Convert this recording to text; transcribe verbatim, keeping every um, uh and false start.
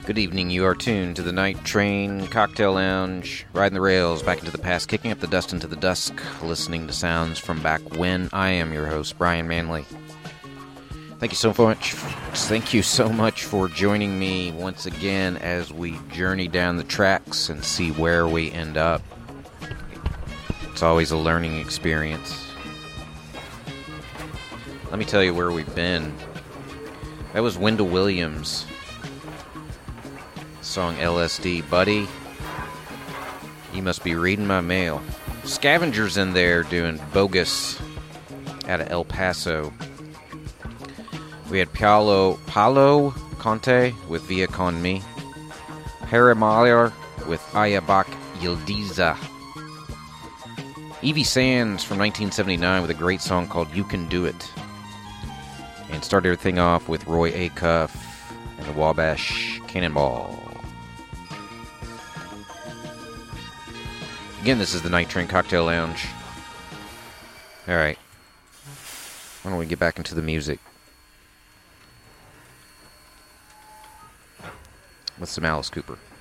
Good evening, you are tuned to the Night Train Cocktail Lounge, riding the rails back into the past, kicking up the dust into the dusk, listening to sounds from back when. I am your host, Brian Manley. Thank you so much, thank you so much for joining me once again as we journey down the tracks and see where we end up. It's always a learning experience. Let me tell you where we've been. That was Wendell Williams' song L S D. Buddy, you must be reading my mail. Scavengers in there doing Bogus out of El Paso. We had Paolo, Paolo Conte with Via Con Me. Paramaler with Ayabak Yildiza. Evie Sands from nineteen seventy-nine with a great song called You Can Do It. And started everything off with Roy Acuff and the Wabash Cannonball. Again, this is the Night Train Cocktail Lounge. Alright. Why don't we get back into the music? With some Alice Cooper.